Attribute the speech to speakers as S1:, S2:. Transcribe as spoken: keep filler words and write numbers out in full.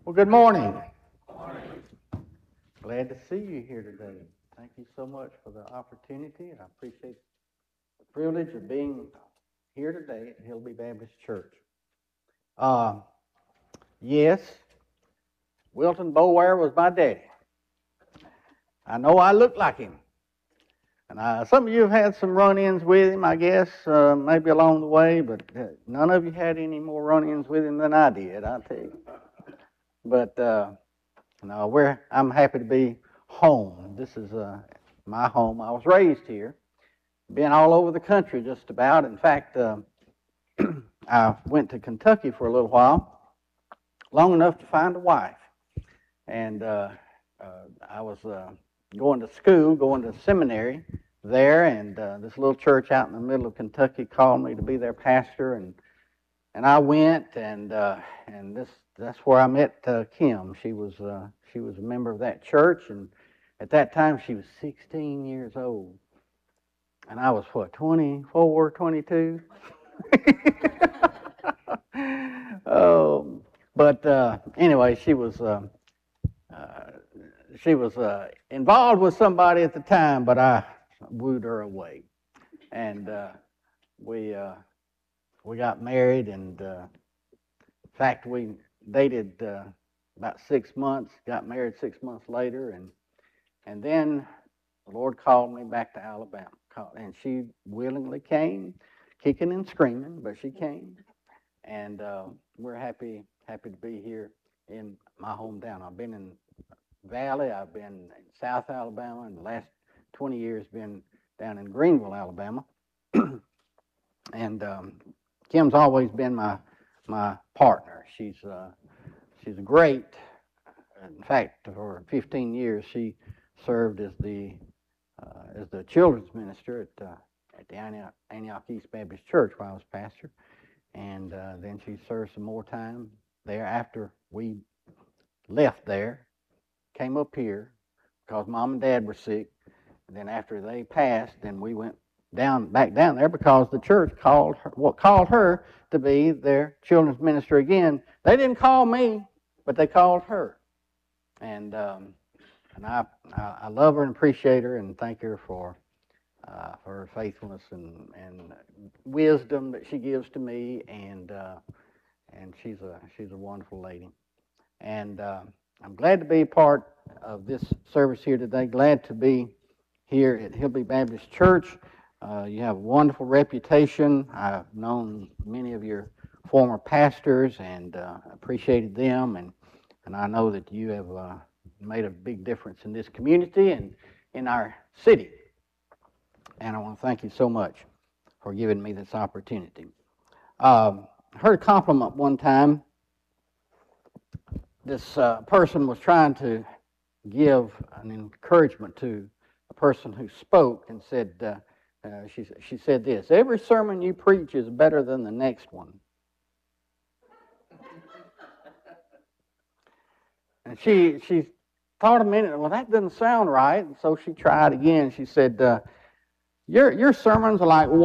S1: Well, good morning. Morning. Glad to see you here today. Thank you so much for the opportunity. I appreciate the privilege of being here today at Hillby Baptist Church. Uh, yes, Wilton Bower was my daddy. I know I look like him. And uh, some of you have had some run-ins with him, I guess, uh, maybe along the way, but uh, none of you had any more run-ins with him than I did, I'll tell you. But uh, no, we're, I'm happy to be home. This is uh, my home. I was raised here. Been all over the country just about. In fact, uh, I went to Kentucky for a little while, long enough to find a wife. And uh, uh, I was uh, going to school, going to seminary there, and uh, this little church out in the middle of Kentucky called me to be their pastor, and and I went, and uh, and this that's where I met uh, Kim. She was uh, she was a member of that church, and at that time she was sixteen years old, and I was what, twenty-four, twenty-two. Oh, but uh, anyway, she was uh, uh, she was uh, involved with somebody at the time, but I wooed her away, and uh, we uh, we got married, and uh, in fact we dated uh, about six months, got married six months later, and and then the Lord called me back to Alabama, and she willingly came, kicking and screaming, but she came, and uh, we're happy happy to be here in my hometown. I've been in Valley, I've been in South Alabama, and the last twenty years been down in Greenville, Alabama. And um, Kim's always been my my partner. She's uh, she's great. In fact, for fifteen years, she served as the uh, as the children's minister at uh, at the Antioch, Antioch East Baptist Church while I was pastor, and uh, then she served some more time there after we left there. Came up here because Mom and Dad were sick. And then after they passed, then we went down back down there because the church called her, well, called her to be their children's minister again. They didn't call me, but they called her, and um, and I, I I love her and appreciate her and thank her for uh, for her faithfulness and and wisdom that she gives to me, and uh, and she's a she's a wonderful lady, and uh, I'm glad to be a part of this service here today. Glad to be here at Hillby Baptist Church. Uh, you have a wonderful reputation. I've known many of your former pastors and uh, appreciated them, and, and I know that you have uh, made a big difference in this community and in our city. And I want to thank you so much for giving me this opportunity. Um, I heard a compliment one time. This uh, person was trying to give an encouragement to a person who spoke and said, uh, uh, she, she said this, every sermon you preach is better than the next one. And she she thought a minute, well, that doesn't sound right. And so she tried again. She said, uh, your, your sermons are like